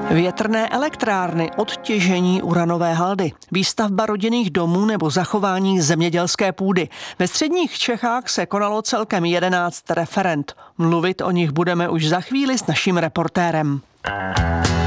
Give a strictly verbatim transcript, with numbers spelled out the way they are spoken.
Větrné elektrárny, odtěžení uranové haldy, výstavba rodinných domů nebo zachování zemědělské půdy. Ve středních Čechách se konalo celkem jedenáct referend. Mluvit o nich budeme už za chvíli s naším reportérem.